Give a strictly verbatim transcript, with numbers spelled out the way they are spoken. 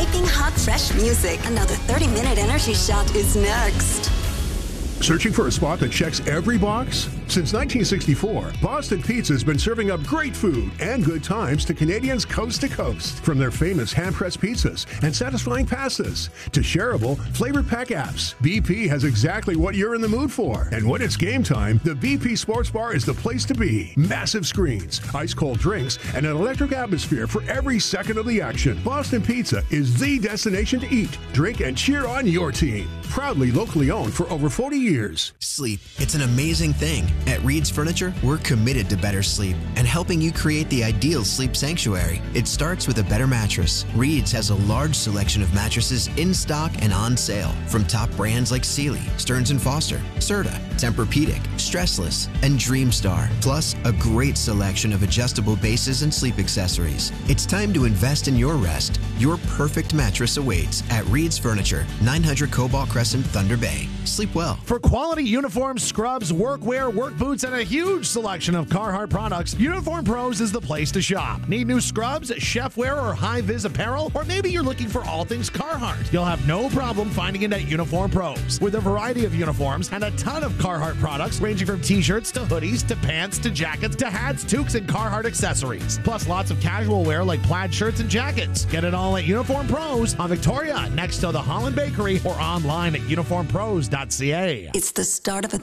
piping hot, fresh music. Another thirty-minute energy shot is next. Searching for a spot that checks every box? Since nineteen sixty-four, Boston Pizza has been serving up great food and good times to Canadians coast to coast. From their famous hand-pressed pizzas and satisfying pastas to shareable, flavor-pack apps, B P has exactly what you're in the mood for. And when it's game time, the B P Sports Bar is the place to be. Massive screens, ice-cold drinks, and an electric atmosphere for every second of the action. Boston Pizza is the destination to eat, drink, and cheer on your team. Proudly locally owned for over forty years. Sleep. It's an amazing thing. At Reed's Furniture, we're committed to better sleep and helping you create the ideal sleep sanctuary. It starts with a better mattress. Reed's has a large selection of mattresses in stock and on sale from top brands like Sealy, Stearns and Foster, Serta, Tempur-Pedic, Stressless, and Dreamstar. Plus, a great selection of adjustable bases and sleep accessories. It's time to invest in your rest. Your perfect mattress awaits at Reed's Furniture, nine hundred Cobalt Crescent, Thunder Bay. Sleep well. For quality uniforms, scrubs, workwear, work boots, and a huge selection of Carhartt products, Uniform Pros is the place to shop. Need new scrubs, chef wear, or high-vis apparel? Or maybe you're looking for all things Carhartt. You'll have no problem finding it at Uniform Pros. With a variety of uniforms and a ton of Carhartt products ranging from t-shirts to hoodies to pants to jackets to hats, toques, and Carhartt accessories. Plus lots of casual wear like plaid shirts and jackets. Get it all at Uniform Pros on Victoria next to the Holland Bakery or online at uniform pros dot c a. It's the start of a